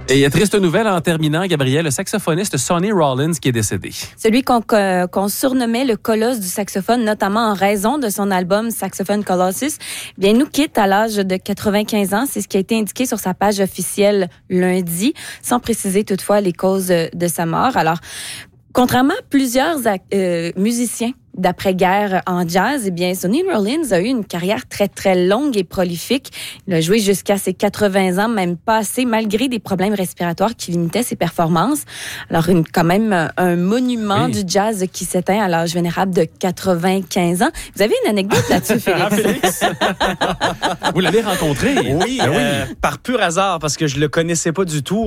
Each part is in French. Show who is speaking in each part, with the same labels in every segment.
Speaker 1: Et triste nouvelle en terminant, Gabriel, le saxophoniste Sonny Rollins qui est décédé.
Speaker 2: Celui qu'on surnommait le colosse du saxophone, notamment en raison de son album Saxophone Colossus, bien, nous quitte à l'âge de 95 ans. C'est ce qui a été indiqué sur sa page officielle lundi, sans préciser toutefois les causes de sa mort. Alors, contrairement à plusieurs musiciens d'après-guerre en jazz, eh bien, Sonny Rollins a eu une carrière très, très longue et prolifique. Il a joué jusqu'à ses 80 ans, même pas assez, malgré des problèmes respiratoires qui limitaient ses performances. Alors, quand même, un monument du jazz qui s'éteint à l'âge vénérable de 95 ans. Vous avez une anecdote là-dessus, Félix?
Speaker 3: Félix?
Speaker 1: Vous l'avez rencontré?
Speaker 3: Oui, par pur hasard, parce que je le connaissais pas du tout.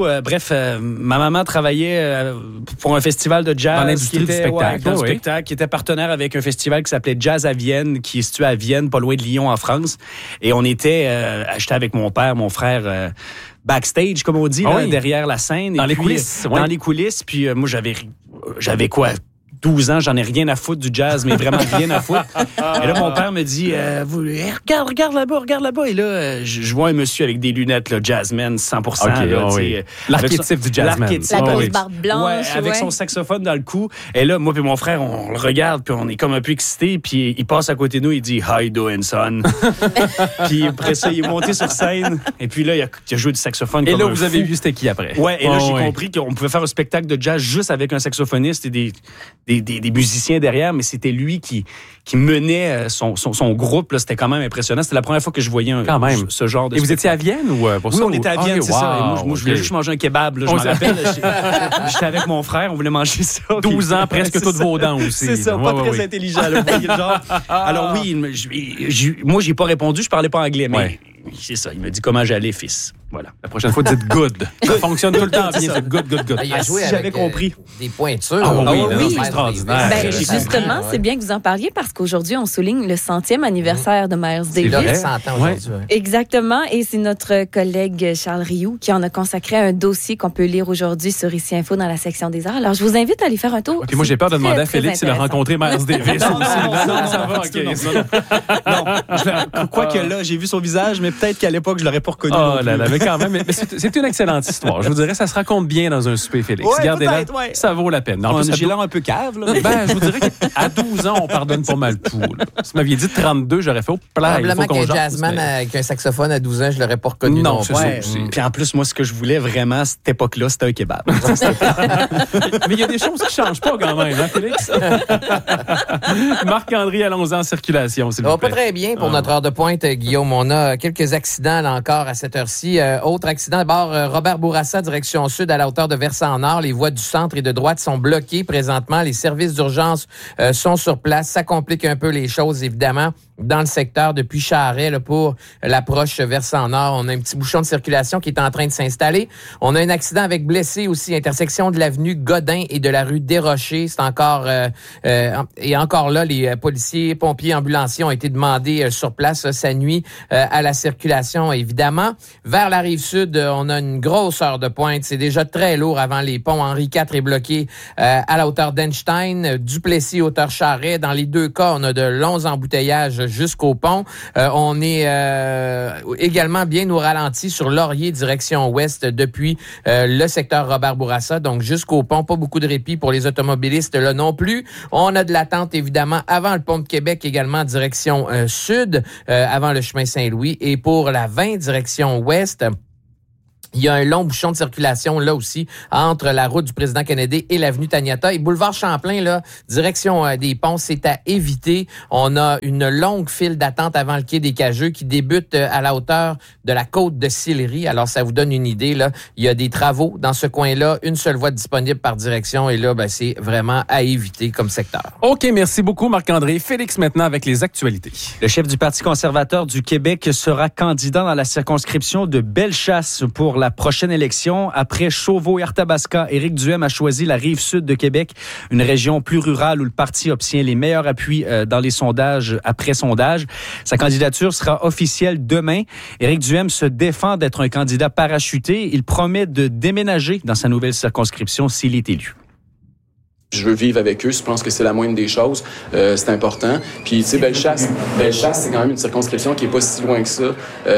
Speaker 3: Ma maman travaillait pour un festival de jazz.
Speaker 1: Dans l'industrie du spectacle.
Speaker 3: Spectacle, qui était partenaire avec un festival qui s'appelait Jazz à Vienne, qui est situé à Vienne, pas loin de Lyon, en France. Et on était, j'étais avec mon père, mon frère, backstage, comme on dit, là, derrière la scène.
Speaker 1: Dans les coulisses.
Speaker 3: Dans les coulisses. Puis moi, j'avais quoi? 12 ans, j'en ai rien à foutre du jazz, mais vraiment rien à foutre. Et là, mon père me dit, regarde là-bas. Et là, je vois un monsieur avec des lunettes, là, jazzman, 100%.
Speaker 1: Okay,
Speaker 3: là,
Speaker 1: l'archétype du jazzman.
Speaker 2: La grosse barbe blanche.
Speaker 3: Avec son saxophone dans le cou. Et là, moi et mon frère, on le regarde, puis on est comme un peu excités. Puis il passe à côté de nous, il dit « How you doing, son? » Puis après ça, il est monté sur scène. Et puis là, il a joué du saxophone.
Speaker 1: Et là, vous avez vu c'était qui après?
Speaker 3: Ouais, et là, j'ai compris qu'on pouvait faire un spectacle de jazz juste avec un saxophoniste et des musiciens derrière, mais c'était lui qui menait son groupe. Là, c'était quand même impressionnant. C'était la première fois que je voyais ce genre de...
Speaker 1: Et vous étiez à Vienne ou pour ça?
Speaker 3: Oui, on était à Vienne, c'est ça. Et moi, je voulais juste manger un kebab. Là, je m'en rappelle. J'étais avec mon frère, on voulait manger ça.
Speaker 1: 12 ans, presque toutes vos dents aussi.
Speaker 3: C'est ça, pas très intelligent. Là, vous voyez le genre. Alors oui, moi, j'ai pas répondu, je parlais pas anglais, mais c'est ça. Il m'a dit comment j'allais, fils. Voilà. La prochaine fois, dites good. Ça fonctionne tout le temps bien. C'est good.
Speaker 4: Il a joué
Speaker 3: j'avais compris.
Speaker 4: Des pointures.
Speaker 1: C'est extraordinaire.
Speaker 2: Ben, justement, c'est bien que vous en parliez parce qu'aujourd'hui, on souligne le 100e anniversaire de Miles Davis.
Speaker 4: C'est vrai, 100 ans aujourd'hui.
Speaker 2: Exactement. Et c'est notre collègue Charles Rioux qui en a consacré un dossier qu'on peut lire aujourd'hui sur Ici Info dans la section des arts. Alors, je vous invite à aller faire un tour.
Speaker 1: Okay, moi, j'ai peur de demander à Félix s'il a rencontré Miles Davis.
Speaker 3: Non, ça va. Non, quoique là, j'ai vu son visage, mais peut-être qu'à l'époque, je l'aurais pas reconnu.
Speaker 1: Oh là là, mais quand même, c'est une excellente histoire. Je vous dirais, ça se raconte bien dans un souper, Félix. Gardez-la, ça vaut la peine.
Speaker 3: J'ai l'air un peu cave, là.
Speaker 1: Je vous dirais qu'à 12 ans, on pardonne pas mal tout. Là. Si vous m'aviez dit 32, j'aurais fait
Speaker 4: probablement qu'un jazzman avec un saxophone à 12 ans, je l'aurais pas reconnu.
Speaker 1: Non, c'est ça aussi.
Speaker 3: Puis en plus, moi, ce que je voulais vraiment, à cette époque-là, c'était un kebab.
Speaker 1: Mais il y a des choses qui changent pas quand même, hein, Félix? Marc-André, allons-en en circulation, s'il vous plaît.
Speaker 4: Pas très bien pour notre heure de pointe, Guillaume. On a quelques accidents, là encore, à cette heure-ci. Autre accident, d'abord, Robert Bourassa, direction sud, à la hauteur de Versant-Nord. Les voies du centre et de droite sont bloquées présentement. Les services d'urgence sont sur place. Ça complique un peu les choses, évidemment, dans le secteur depuis Charest, là, pour l'approche Versant-Nord. On a un petit bouchon de circulation qui est en train de s'installer. On a un accident avec blessés aussi, intersection de l'avenue Godin et de la rue Desrochers. C'est encore... et encore là, les policiers, pompiers, ambulanciers ont été demandés sur place. Ça nuit à la circulation, évidemment. Vers la rive sud, on a une grosse heure de pointe. C'est déjà très lourd avant les ponts. Henri IV est bloqué à la hauteur d'Einstein, Duplessis, hauteur Charest. Dans les deux cas, on a de longs embouteillages jusqu'au pont. On est également bien au ralenti sur Laurier, direction ouest, depuis le secteur Robert Bourassa, donc jusqu'au pont. Pas beaucoup de répit pour les automobilistes là non plus. On a de l'attente, évidemment, avant le pont de Québec, également direction sud, avant le chemin Saint-Louis. Et pour la 20, direction ouest, il y a un long bouchon de circulation là aussi entre la route du président Kennedy et l'avenue Taniata. Et boulevard Champlain, là, direction des ponts, c'est à éviter. On a une longue file d'attente avant le quai des Cageux qui débute à la hauteur de la côte de Sillery. Alors, ça vous donne une idée, là. Il y a des travaux dans ce coin-là, une seule voie disponible par direction. Et là, c'est vraiment à éviter comme secteur.
Speaker 1: OK, merci beaucoup, Marc-André. Félix, maintenant, avec les actualités.
Speaker 3: Le chef du Parti conservateur du Québec sera candidat dans la circonscription de Bellechasse pour la prochaine élection. Après Chauveau et Arthabasca, Éric Duhem a choisi la Rive-Sud de Québec, une région plus rurale où le parti obtient les meilleurs appuis dans les sondages après sondage. Sa candidature sera officielle demain. Éric Duhem se défend d'être un candidat parachuté. Il promet de déménager dans sa nouvelle circonscription s'il est élu.
Speaker 5: Je veux vivre avec eux. Je pense que c'est la moindre des choses. C'est important. Puis, tu sais, Bellechasse, c'est quand même une circonscription qui est pas si loin que ça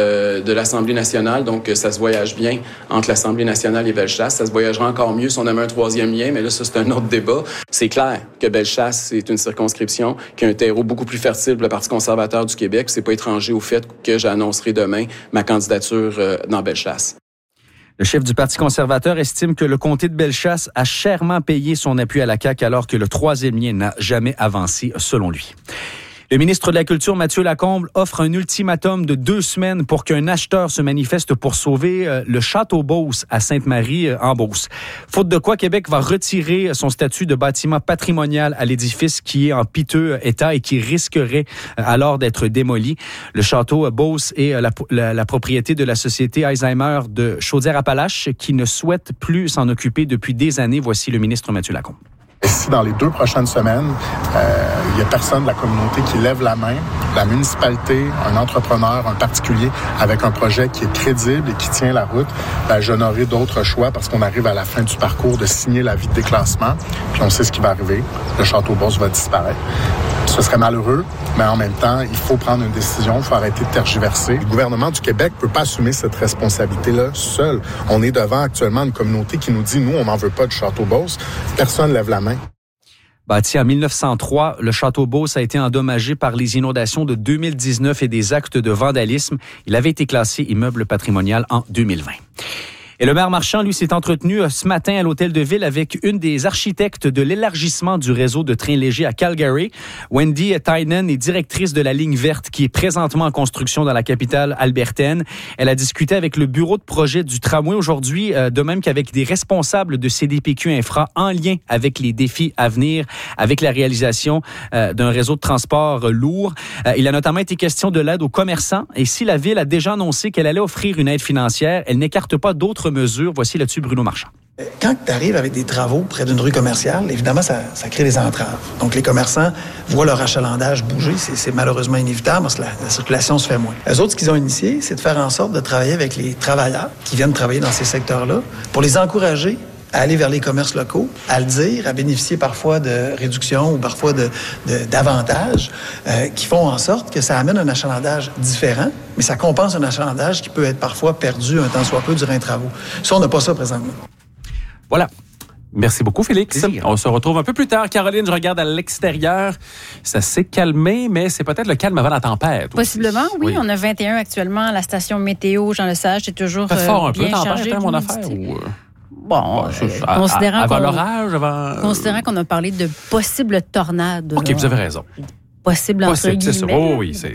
Speaker 5: de l'Assemblée nationale. Donc, ça se voyage bien entre l'Assemblée nationale et Bellechasse. Ça se voyagera encore mieux si on avait un troisième lien, mais là, ça, c'est un autre débat. C'est clair que Bellechasse, c'est une circonscription qui a un terreau beaucoup plus fertile pour le Parti conservateur du Québec. C'est pas étranger au fait que j'annoncerai demain ma candidature dans Bellechasse.
Speaker 3: Le chef du Parti conservateur estime que le comté de Bellechasse a chèrement payé son appui à la CAQ alors que le troisième lien n'a jamais avancé, selon lui. Le ministre de la Culture, Mathieu Lacombe, offre un ultimatum de 2 semaines pour qu'un acheteur se manifeste pour sauver le Château Beauce à Sainte-Marie, en Beauce. Faute de quoi, Québec va retirer son statut de bâtiment patrimonial à l'édifice qui est en piteux état et qui risquerait alors d'être démoli. Le Château Beauce est la propriété de la société Alzheimer de Chaudière-Appalaches qui ne souhaite plus s'en occuper depuis des années. Voici le ministre Mathieu Lacombe.
Speaker 6: Si dans les 2 prochaines semaines, il n'y a personne de la communauté qui lève la main, la municipalité, un entrepreneur, un particulier, avec un projet qui est crédible et qui tient la route, je n'aurai d'autre choix parce qu'on arrive à la fin du parcours de signer l'avis de déclassement, puis on sait ce qui va arriver. Le Château Beauce va disparaître. Ce serait malheureux, mais en même temps, il faut prendre une décision, il faut arrêter de tergiverser. Le gouvernement du Québec ne peut pas assumer cette responsabilité-là seul. On est devant actuellement une communauté qui nous dit, nous, on n'en veut pas du Château Beauce. Personne ne lève la main.
Speaker 3: Bâti en 1903, le Château Beauce a été endommagé par les inondations de 2019 et des actes de vandalisme. Il avait été classé immeuble patrimonial en 2020. Et le maire Marchand, lui, s'est entretenu ce matin à l'Hôtel de Ville avec une des architectes de l'élargissement du réseau de trains légers à Calgary. Wendy Tynan est directrice de la ligne verte qui est présentement en construction dans la capitale albertaine. Elle a discuté avec le bureau de projet du tramway aujourd'hui, de même qu'avec des responsables de CDPQ Infra en lien avec les défis à venir, avec la réalisation d'un réseau de transport lourd. Il a notamment été question de l'aide aux commerçants. Et si la Ville a déjà annoncé qu'elle allait offrir une aide financière, elle n'écarte pas d'autres mesures. Voici là-dessus Bruno Marchand.
Speaker 7: Quand tu arrives avec des travaux près d'une rue commerciale, évidemment, ça crée des entraves. Donc, les commerçants voient leur achalandage bouger. C'est malheureusement inévitable parce que la circulation se fait moins. Eux autres, ce qu'ils ont initié, c'est de faire en sorte de travailler avec les travailleurs qui viennent travailler dans ces secteurs-là pour les encourager à aller vers les commerces locaux, à le dire, à bénéficier parfois de réductions ou parfois d'avantages qui font en sorte que ça amène un achalandage différent, mais ça compense un achalandage qui peut être parfois perdu un temps soit peu durant les travaux. Ça, on n'a pas ça présentement.
Speaker 1: Voilà. Merci beaucoup, Félix.
Speaker 3: Plaisir.
Speaker 1: On se retrouve un peu plus tard. Caroline, je regarde à l'extérieur. Ça s'est calmé, mais c'est peut-être le calme avant la tempête.
Speaker 8: Possiblement, oui. On a 21 actuellement. La station météo, Jean Lesage, c'est toujours
Speaker 1: fort un
Speaker 8: bien
Speaker 1: peu,
Speaker 8: chargé.
Speaker 1: Mon affaire, ou...
Speaker 8: Bon, considérant
Speaker 1: l'orage, avant...
Speaker 8: Considérant qu'on a parlé de possibles tornades.
Speaker 1: OK, vous avez raison.
Speaker 8: Possible, entre guillemets.
Speaker 1: C'est ça. Oh, oui, c'est...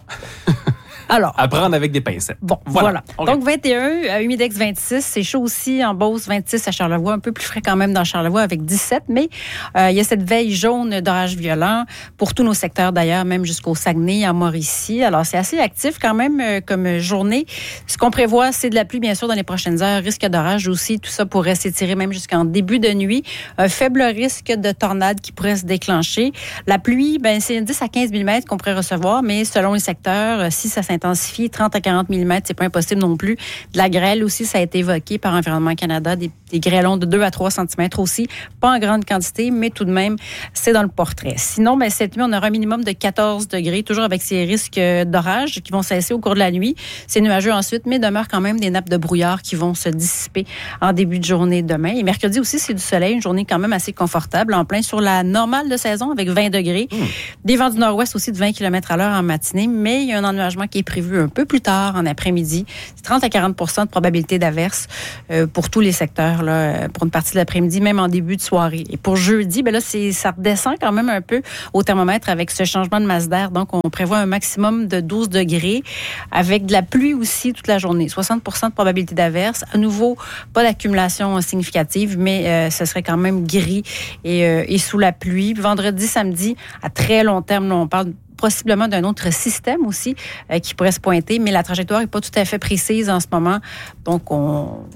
Speaker 8: Alors,
Speaker 1: à prendre avec des pincettes.
Speaker 8: Bon, voilà.
Speaker 1: Okay.
Speaker 8: Donc, 21 à Humidex 26. C'est chaud aussi en Beauce, 26 à Charlevoix. Un peu plus frais quand même dans Charlevoix avec 17. Mais il y a cette veille jaune d'orage violent pour tous nos secteurs d'ailleurs, même jusqu'au Saguenay, en Mauricie. Alors, c'est assez actif quand même comme journée. Ce qu'on prévoit, c'est de la pluie, bien sûr, dans les prochaines heures. Risque d'orage aussi. Tout ça pourrait s'étirer même jusqu'en début de nuit. Un faible risque de tornade qui pourrait se déclencher. La pluie, c'est 10 à 15 mm qu'on pourrait recevoir, mais selon les secteurs, si ça s'intensifie, 30 à 40 mm, c'est pas impossible non plus. De la grêle aussi, ça a été évoqué par Environnement Canada, des grêlons de 2 à 3 cm aussi. Pas en grande quantité, mais tout de même, c'est dans le portrait. Sinon, cette nuit, on aura un minimum de 14 degrés, toujours avec ces risques d'orage qui vont cesser au cours de la nuit. C'est nuageux ensuite, mais demeure quand même des nappes de brouillard qui vont se dissiper en début de journée demain. Et mercredi aussi, c'est du soleil, une journée quand même assez confortable, en plein sur la normale de saison avec 20 degrés. Des vents du nord-ouest aussi de 20 km à l'heure en matinée, mais il y a un ennuagement qui est prévu un peu plus tard en après-midi. C'est 30 à 40 % de probabilité d'averse pour tous les secteurs là, pour une partie de l'après-midi, même en début de soirée. Et pour jeudi, ça redescend quand même un peu au thermomètre avec ce changement de masse d'air. Donc, on prévoit un maximum de 12 degrés avec de la pluie aussi toute la journée. 60 % de probabilité d'averse. À nouveau, pas d'accumulation significative, mais ce serait quand même gris et sous la pluie. Vendredi, samedi, à très long terme, là, on parle possiblement d'un autre système aussi qui pourrait se pointer, mais la trajectoire n'est pas tout à fait précise en ce moment. Donc, on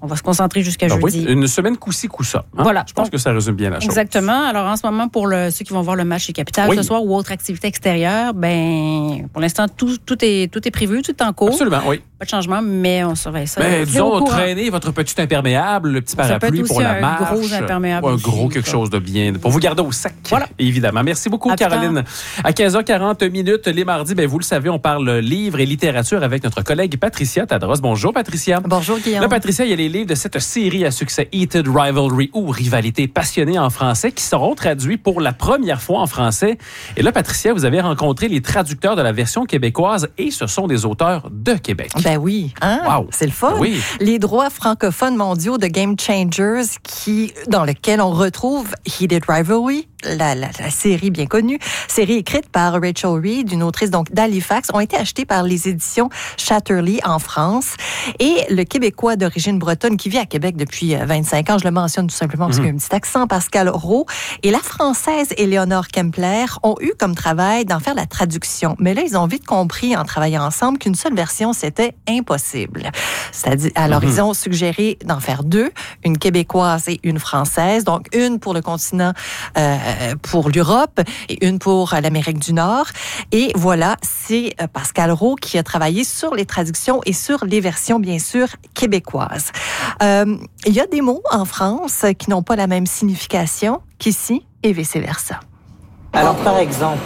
Speaker 8: On va se concentrer jusqu'à jeudi.
Speaker 1: Oui, une semaine coup-ci, coup-ça. Hein?
Speaker 8: Voilà.
Speaker 1: Je pense que ça résume bien la chose.
Speaker 8: Exactement. Alors, en ce moment, pour ceux qui vont voir le match chez Capital ce soir ou autre activité extérieure, pour l'instant, tout est prévu, tout est en cours.
Speaker 1: Absolument, oui.
Speaker 8: Pas de changement, mais on surveille ça.
Speaker 1: Mais disons, traînez votre petit imperméable, le petit parapluie pour la marche.
Speaker 8: Un gros imperméable.
Speaker 1: Un gros quelque chose de bien, pour vous garder au sec. Voilà. Évidemment. Merci beaucoup, Caroline. À 15h40, les mardis, vous le savez, on parle livres et littérature avec notre collègue Patricia Tadros. Bonjour, Patricia.
Speaker 9: Bonjour, Guillaume.
Speaker 1: Là, Patricia, il y a les livres de cette série à succès Heated Rivalry ou Rivalité passionnée en français qui seront traduits pour la première fois en français. Et là, Patricia, vous avez rencontré les traducteurs de la version québécoise et ce sont des auteurs de Québec.
Speaker 9: Ben oui, hein?
Speaker 1: Wow.
Speaker 9: C'est le fun.
Speaker 1: Oui.
Speaker 9: Les droits francophones mondiaux de Game Changers dans lequel on retrouve Heated Rivalry, la série bien connue, série écrite par Rachel Reed, une autrice donc d'Halifax, ont été achetés par les éditions Chatterley en France. Et le Québécois d'origine bretonne qui vit à Québec depuis 25 ans, je le mentionne tout simplement parce qu'il y a un petit accent, Pascal Rowe, et la Française Éléonore Kempler ont eu comme travail d'en faire la traduction. Mais là, ils ont vite compris en travaillant ensemble qu'une seule version, c'était impossible. C'est-à-dire, alors, ils ont suggéré d'en faire deux, une québécoise et une française, donc une pour le continent, pour l'Europe et une pour l'Amérique du Nord. Et voilà, c'est Pascal Rowe qui a travaillé sur les traductions et sur les versions, bien sûr, québécoises. Il y a des mots en France qui n'ont pas la même signification qu'ici et vice-versa.
Speaker 10: Alors, par exemple...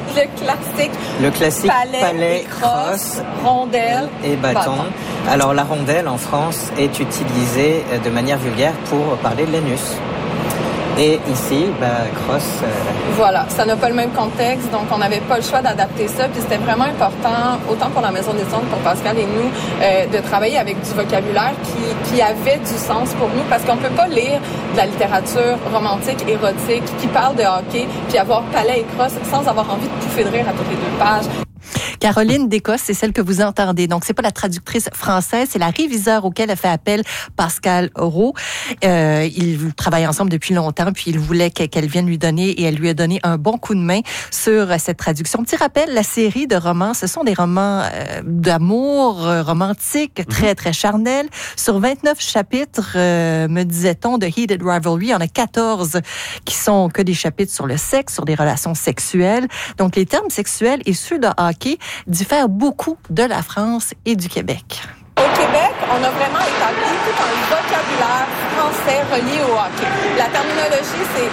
Speaker 11: Le classique
Speaker 10: palais, crosse,
Speaker 11: rondelle
Speaker 10: et bâton. Alors, la rondelle, en France, est utilisée de manière vulgaire pour parler de l'anus. Et ici, crosse...
Speaker 11: Voilà, ça n'a pas le même contexte, donc on n'avait pas le choix d'adapter ça. Puis c'était vraiment important, autant pour la Maison des Ondes, pour Pascal et nous, de travailler avec du vocabulaire qui avait du sens pour nous, parce qu'on peut pas lire de la littérature romantique, érotique, qui parle de hockey, puis avoir palais et crosse sans avoir envie de pouffer de rire à toutes les deux pages.
Speaker 9: Caroline Descostes, c'est celle que vous entendez. Donc, c'est pas la traductrice française, c'est la réviseur auquel a fait appel Pascal Rowe. Ils travaillent ensemble depuis longtemps, puis il voulait qu'elle vienne lui donner, et elle lui a donné un bon coup de main sur cette traduction. Petit rappel, la série de romans, ce sont des romans d'amour romantique, très, très charnels. Sur 29 chapitres, me disait-on, de Heated Rivalry, il y en a 14 qui sont que des chapitres sur le sexe, sur des relations sexuelles. Donc, les termes sexuels et ceux de hockey diffèrent beaucoup de la France et du Québec.
Speaker 11: Au Québec, on a vraiment établi tout un vocabulaire français relié au hockey. La terminologie, c'est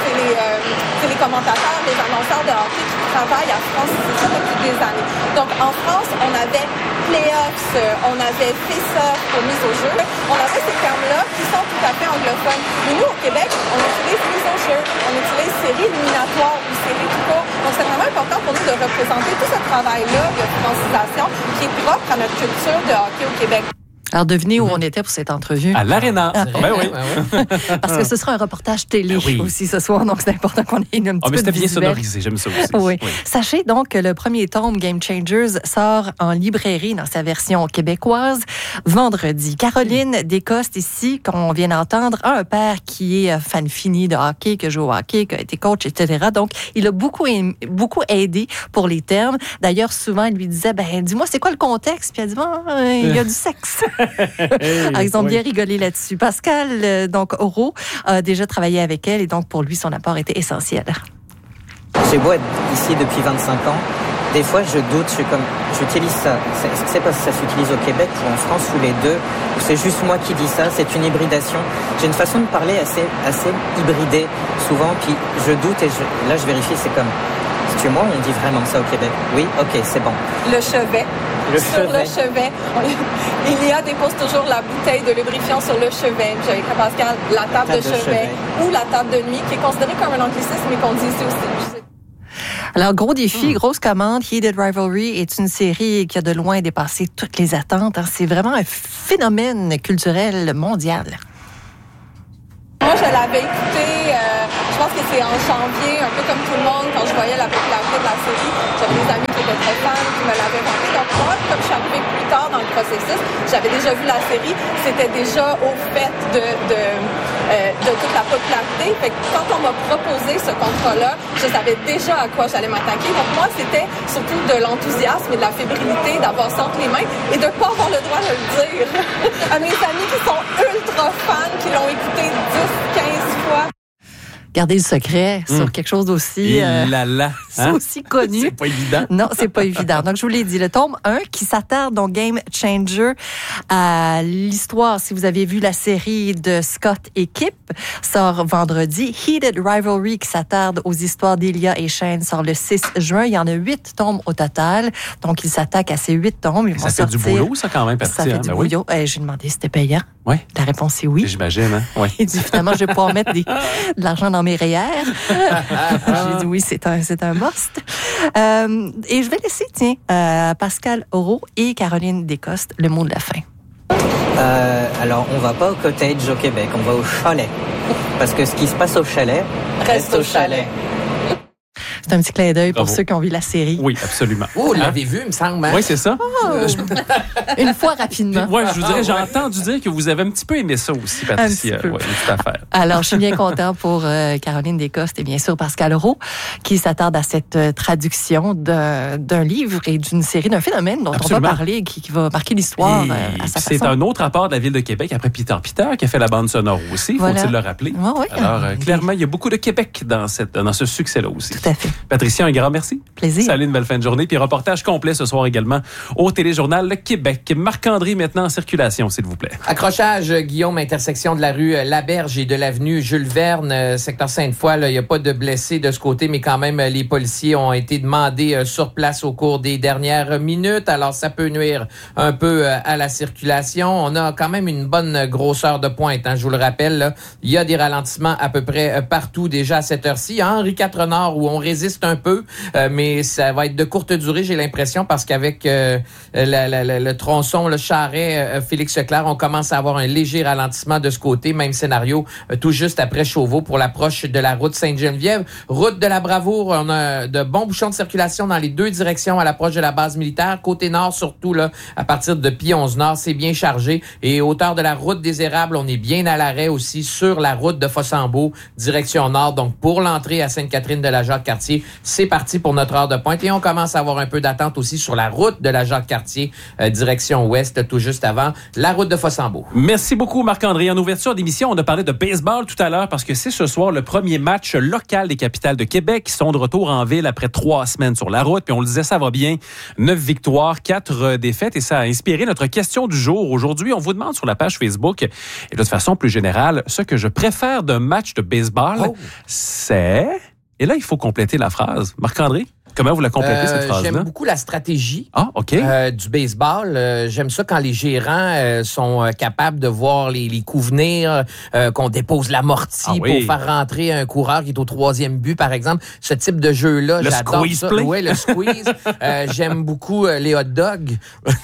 Speaker 11: les commentateurs, les annonceurs de hockey qui travaillent à France, c'est ça depuis des années. Donc, en France, on avait playoffs, on avait face-off pour mise au jeu. On avait ces termes-là qui sont tout à fait anglophones. Mais nous, au Québec, on utilise mise au jeu, on utilise série éliminatoire ou série tout court. Donc, c'est vraiment important pour nous de représenter tout ce travail-là de francisation qui est propre à notre culture de hockey au Québec.
Speaker 9: Alors, devinez où on était pour cette entrevue?
Speaker 1: À l'Arena. Oui.
Speaker 9: Parce que ce sera un reportage télé aussi ce soir, donc c'est important qu'on ait une petite
Speaker 1: mais c'était bien
Speaker 9: visuel.
Speaker 1: sonorisé, j'aime ça aussi.
Speaker 9: Oui. Sachez donc que le premier tome Game Changers sort en librairie dans sa version québécoise vendredi. Caroline Descostes ici, qu'on vient d'entendre, a un père qui est fan fini de hockey, qui joue au hockey, qui a été coach, etc. Donc, il a beaucoup aidé pour les termes. D'ailleurs, souvent, il lui disait, dis-moi, c'est quoi le contexte? Puis elle dit, il y a du sexe. Ils ont bien rigolé là-dessus. Pascal, donc, Rowe, a déjà travaillé avec elle et donc, pour lui, son apport était essentiel.
Speaker 10: J'ai beau être ici depuis 25 ans, des fois, je doute, j'utilise ça. C'est parce que ça s'utilise au Québec ou en France ou les deux, ou c'est juste moi qui dis ça, c'est une hybridation. J'ai une façon de parler assez hybridée, souvent, puis je doute et là, je vérifie, c'est comme... Tu moi, on dit vraiment ça au Québec. Oui, ok, c'est bon.
Speaker 11: Le chevet. Le chevet. Ilia dépose toujours la bouteille de lubrifiant sur le chevet. J'avais écrit à Pascal, la table de chevet ou la table de nuit, qui est considérée comme un anglicisme, mais qu'on dit ici aussi.
Speaker 9: Alors, gros défi, grosse commande. Heated Rivalry est une série qui a de loin dépassé toutes les attentes. C'est vraiment un phénomène culturel mondial.
Speaker 11: Moi, je l'avais écouté, je pense que c'est en janvier, un peu comme tout le monde, quand je voyais la popularité de la série. J'avais des amis qui étaient très fans, qui me l'avaient montré. Donc moi, comme je suis arrivée plus tard dans le processus, j'avais déjà vu la série. C'était déjà au fait de toute la popularité. Fait que quand on m'a proposé ce contrat-là, je savais déjà à quoi j'allais m'attaquer. Donc moi, c'était surtout de l'enthousiasme et de la fébrilité d'avoir ça entre les mains et de ne pas avoir le droit de le dire à mes amis qui sont ultra
Speaker 9: garder le secret sur quelque chose d'aussi aussi connu.
Speaker 1: C'est pas évident.
Speaker 9: Non, c'est pas évident. Donc, je vous l'ai dit, le tome 1 qui s'attarde, donc Game Changer, à l'histoire, si vous avez vu la série de Scott et Kip, sort vendredi. Heated Rivalry qui s'attarde aux histoires d'Elia et Shane sort le 6 juin. Il y en a 8 tomes au total. Donc, il s'attaque à ces 8 tomes. Ils vont
Speaker 1: ça fait du boulot, ça, quand même, Patricia.
Speaker 9: Ça fait du boulot. J'ai demandé si c'était payant.
Speaker 1: Oui.
Speaker 9: La réponse est oui.
Speaker 1: J'imagine, hein? Oui.
Speaker 9: Il dit, finalement, je vais pouvoir mettre de l'argent dans mes REER. J'ai dit oui, c'est un must. Et je vais laisser, Pascal Aureau et Caroline Descostes, le mot de la fin.
Speaker 10: Alors, on va pas au cottage au Québec, on va au chalet. Parce que ce qui se passe au chalet reste au chalet.
Speaker 9: C'est un petit clin d'œil pour ceux qui ont vu la série.
Speaker 1: Oui, absolument.
Speaker 4: Vous l'avez vu, il me semble. Hein?
Speaker 1: Oui, c'est ça.
Speaker 9: Une fois rapidement.
Speaker 1: Oui, je vous dirais, j'ai entendu dire que vous avez un petit peu aimé ça aussi, Patricia. Oui, tout à fait.
Speaker 9: Alors, je suis bien content pour Caroline Descostes et bien sûr Pascal Aureau, qui s'attarde à cette traduction d'un livre et d'une série, d'un phénomène dont
Speaker 1: Absolument.
Speaker 9: on va parler, qui va marquer l'histoire à sa façon.
Speaker 1: C'est un autre rapport de la Ville de Québec, après Peter qui a fait la bande sonore aussi, faut-il le rappeler.
Speaker 9: Oui.
Speaker 1: Alors, clairement, il y a beaucoup de Québec dans ce succès-là aussi.
Speaker 9: Tout à fait.
Speaker 1: Patricia, un grand merci.
Speaker 9: Plaisir.
Speaker 1: Salut, une belle fin de journée. Puis reportage complet ce soir également au Téléjournal Le Québec. Marc-André, maintenant en circulation, s'il vous plaît.
Speaker 4: Accrochage, Guillaume, intersection de la rue Laberge et de l'avenue Jules Verne, secteur Sainte-Foy. Il n'y a pas de blessés de ce côté, mais quand même, les policiers ont été demandés sur place au cours des dernières minutes. Alors, ça peut nuire un peu à la circulation. On a quand même une bonne grosseur de pointe, je vous le rappelle. Là. Il y a des ralentissements à peu près partout déjà à cette heure-ci. Henri IV Nord, où on résiste un peu, mais ça va être de courte durée, j'ai l'impression, parce qu'avec le tronçon, le Charret, Félix Leclerc, on commence à avoir un léger ralentissement de ce côté. Même scénario, tout juste après Chauveau pour l'approche de la route Sainte-Geneviève. Route de la Bravoure, on a de bons bouchons de circulation dans les deux directions à l'approche de la base militaire. Côté nord, surtout, là, à partir de Pie-11-Nord, c'est bien chargé. Et hauteur de la route des Érables, on est bien à l'arrêt aussi sur la route de Fossambeau, direction nord. Donc, pour l'entrée à Sainte-Catherine-de-la-Jacques-Cartier, c'est parti pour notre heure de pointe. Et on commence à avoir un peu d'attente aussi sur la route de la Jacques-Cartier, direction ouest, tout juste avant la route de Fossambeau.
Speaker 1: Merci beaucoup, Marc-André. En ouverture d'émission, on a parlé de baseball tout à l'heure parce que c'est ce soir le premier match local des Capitales de Québec qui sont de retour en ville après 3 semaines sur la route. Puis on le disait, ça va bien. 9 victoires, 4 défaites et ça a inspiré notre question du jour. Aujourd'hui, on vous demande sur la page Facebook et de toute façon plus générale, ce que je préfère d'un match de baseball, c'est... Et là, il faut compléter la phrase. Marc-André, comment vous la complétez, cette phrase-là?
Speaker 4: J'aime beaucoup la stratégie
Speaker 1: du
Speaker 4: baseball. J'aime ça quand les gérants sont capables de voir les coups venir, qu'on dépose l'amorti pour faire rentrer un coureur qui est au 3e but, par exemple. Ce type de jeu-là, j'adore ça. Oui, le squeeze. J'aime beaucoup les hot dogs.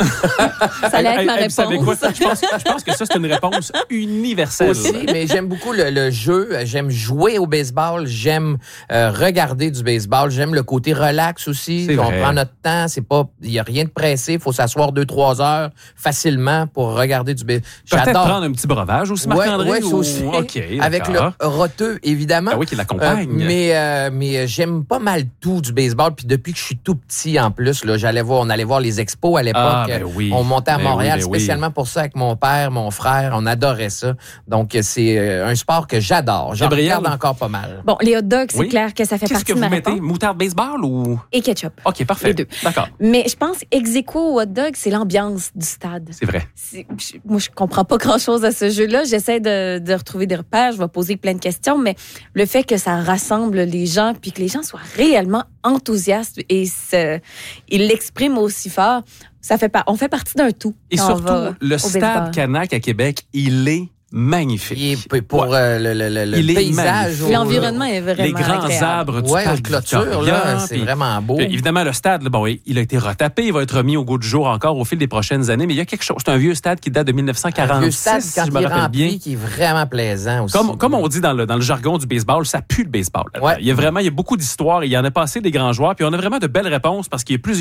Speaker 2: Ça allait être ma réponse.
Speaker 1: Vous savez quoi? Je pense que ça, c'est une réponse universelle.
Speaker 4: Aussi, mais j'aime beaucoup le jeu. J'aime jouer au baseball. J'aime regarder du baseball. J'aime le côté relax aussi. On prend notre temps. Il n'y a rien de pressé. Il faut s'asseoir 2-3 heures facilement pour regarder du baseball.
Speaker 1: Peut-être prendre un petit breuvage aussi, Marc-André?
Speaker 4: Oui, aussi.
Speaker 1: Okay,
Speaker 4: avec le roteux, évidemment.
Speaker 1: Ah oui, qui l'accompagne.
Speaker 4: Mais j'aime pas mal tout du baseball. Puis depuis que je suis tout petit, en plus, là, on allait voir les expos à l'époque. On montait à Montréal spécialement pour ça avec mon père, mon frère. On adorait ça. Donc, c'est un sport que j'adore. J'en regarde encore pas mal.
Speaker 2: Bon, les hot dogs, c'est clair que ça fait partie de ma réponse.
Speaker 1: Qu'est-ce que vous mettez? Moutarde baseball ou...
Speaker 2: Et ketchup.
Speaker 1: OK, parfait.
Speaker 2: Les deux.
Speaker 1: D'accord.
Speaker 2: Mais je pense ex-aequo au hot dog, c'est l'ambiance du stade.
Speaker 1: C'est vrai.
Speaker 2: Moi, je comprends pas grand-chose à ce jeu-là. J'essaie de retrouver des repères. Je vais poser plein de questions, mais le fait que ça rassemble les gens puis que les gens soient réellement enthousiastes et ils l'expriment aussi fort, on fait partie d'un tout.
Speaker 1: Et surtout, le stade Canac à Québec, il est magnifique.
Speaker 4: Et pour le paysage.
Speaker 2: L'environnement est vraiment
Speaker 1: les grands
Speaker 2: agréable.
Speaker 1: arbres du parc
Speaker 4: clôture, là, c'est vraiment beau.
Speaker 1: Évidemment, le stade, il a été retapé. Il va être remis au goût du jour encore au fil des prochaines années. Mais il y a quelque chose. C'est un vieux stade qui date de 1946. Un vieux stade,
Speaker 4: quand
Speaker 1: si je me rappelle bien,
Speaker 4: qui est vraiment plaisant aussi.
Speaker 1: Comme on dit dans le jargon du baseball, ça pue le baseball. Il y a beaucoup d'histoires. Il y en a passé des grands joueurs. Puis on a vraiment de belles réponses parce qu'il y a plusieurs